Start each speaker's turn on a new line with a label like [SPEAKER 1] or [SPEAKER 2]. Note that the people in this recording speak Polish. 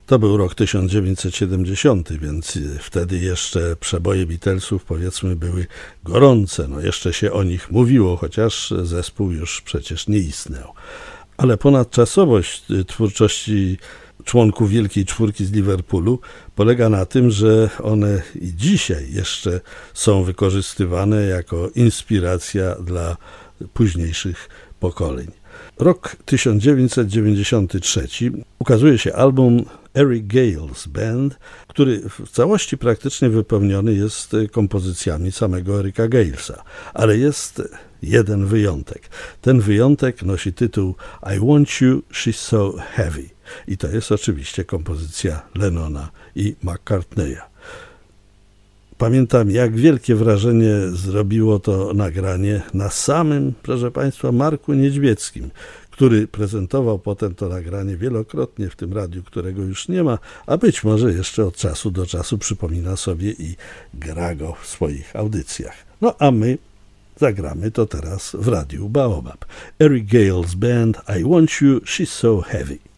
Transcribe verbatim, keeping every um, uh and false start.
[SPEAKER 1] To był rok tysiąc dziewięćset siedemdziesiąty, więc wtedy jeszcze przeboje Beatlesów, powiedzmy, były gorące. No jeszcze się o nich mówiło, chociaż zespół już przecież nie istniał. Ale ponadczasowość twórczości członków Wielkiej Czwórki z Liverpoolu polega na tym, że one i dzisiaj jeszcze są wykorzystywane jako inspiracja dla późniejszych pokoleń. Rok tysiąc dziewięćset dziewięćdziesiąty trzeci ukazuje się album Eric Gale's Band, który w całości praktycznie wypełniony jest kompozycjami samego Erika Galesa, ale jest jeden wyjątek. Ten wyjątek nosi tytuł I Want You, She's So Heavy i to jest oczywiście kompozycja Lennona i McCartneya. Pamiętam, jak wielkie wrażenie zrobiło to nagranie na samym, proszę Państwa, Marku Niedźwieckim, który prezentował potem to nagranie wielokrotnie w tym radiu, którego już nie ma, a być może jeszcze od czasu do czasu przypomina sobie i gra go w swoich audycjach. No a my zagramy to teraz w radiu Baobab. Eric Gale's Band, I Want You, She's So Heavy.